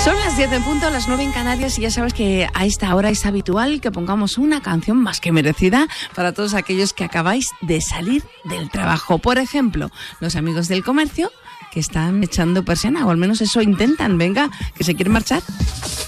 Son las 10 en punto, las 9 en Canarias, y ya sabes que a esta hora es habitual que pongamos una canción más que merecida para todos aquellos que acabáis de salir del trabajo. Por ejemplo, los amigos del comercio que están echando persiana, o al menos eso intentan. Venga, que se quieren marchar.